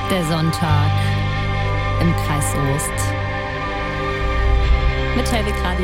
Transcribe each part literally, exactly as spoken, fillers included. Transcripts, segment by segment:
Der Sonntag im Kreis Soest mit Hellwig Radio.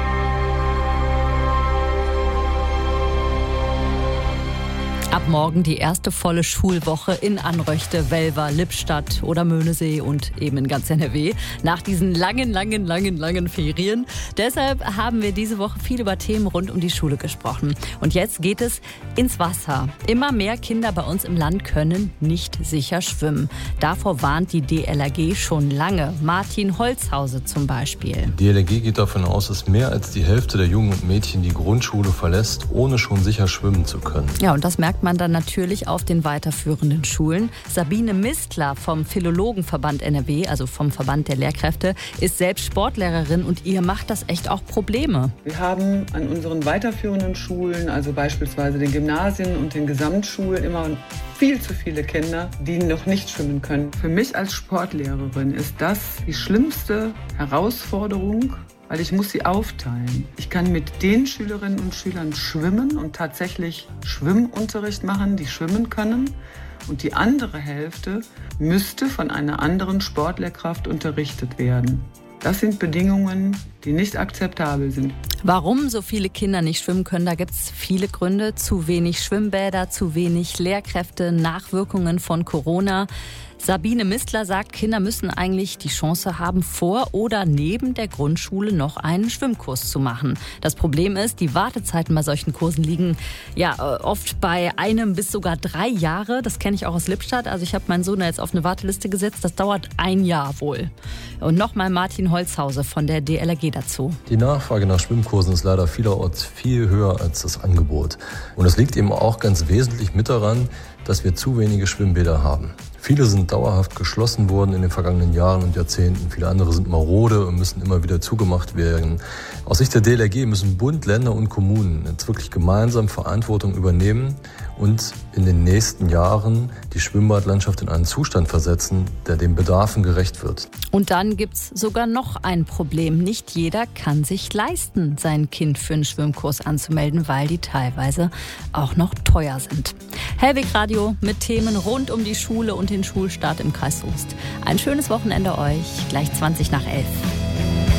Ab morgen die erste volle Schulwoche in Anröchte, Welver, Lippstadt oder Möhnesee und eben in ganz N R W nach diesen langen, langen, langen, langen Ferien. Deshalb haben wir diese Woche viel über Themen rund um die Schule gesprochen. Und jetzt geht es ins Wasser. Immer mehr Kinder bei uns im Land können nicht sicher schwimmen. Davor warnt die D L R G schon lange. Martin Holzhause zum Beispiel. Die D L R G geht davon aus, dass mehr als die Hälfte der Jungen und Mädchen die Grundschule verlässt, ohne schon sicher schwimmen zu können. Ja, und das merkt man dann natürlich auf den weiterführenden Schulen. Sabine Mistler vom Philologenverband N R W, also vom Verband der Lehrkräfte, ist selbst Sportlehrerin und ihr macht das echt auch Probleme. Wir haben an unseren weiterführenden Schulen, also beispielsweise den Gymnasien und den Gesamtschulen, immer viel zu viele Kinder, die noch nicht schwimmen können. Für mich als Sportlehrerin ist das die schlimmste Herausforderung, weil ich muss sie aufteilen. Ich kann mit den Schülerinnen und Schülern schwimmen und tatsächlich Schwimmunterricht machen, die schwimmen können. Und die andere Hälfte müsste von einer anderen Sportlehrkraft unterrichtet werden. Das sind Bedingungen, die nicht akzeptabel sind. Warum so viele Kinder nicht schwimmen können, da gibt es viele Gründe. Zu wenig Schwimmbäder, zu wenig Lehrkräfte, Nachwirkungen von Corona. Sabine Mistler sagt, Kinder müssen eigentlich die Chance haben, vor oder neben der Grundschule noch einen Schwimmkurs zu machen. Das Problem ist, die Wartezeiten bei solchen Kursen liegen ja oft bei einem bis sogar drei Jahre. Das kenne ich auch aus Lippstadt. Also ich habe meinen Sohn jetzt auf eine Warteliste gesetzt. Das dauert ein Jahr wohl. Und nochmal Martin Holzhause von der D L R G dazu. Die Nachfrage nach Schwimmkursen ist leider vielerorts viel höher als das Angebot. Und das liegt eben auch ganz wesentlich mit daran, dass wir zu wenige Schwimmbäder haben. Viele sind dauerhaft geschlossen worden in den vergangenen Jahren und Jahrzehnten. Viele andere sind marode und müssen immer wieder zugemacht werden. Aus Sicht der D L R G müssen Bund, Länder und Kommunen jetzt wirklich gemeinsam Verantwortung übernehmen und in den nächsten Jahren die Schwimmbadlandschaft in einen Zustand versetzen, der den Bedarfen gerecht wird. Und dann gibt's sogar noch ein Problem. Nicht jeder kann sich leisten, sein Kind für einen Schwimmkurs anzumelden, weil die teilweise auch noch teuer sind. Hellwig Radio mit Themen rund um die Schule und den Schulstart im Kreis Soest. Ein schönes Wochenende euch, gleich zwanzig nach elf.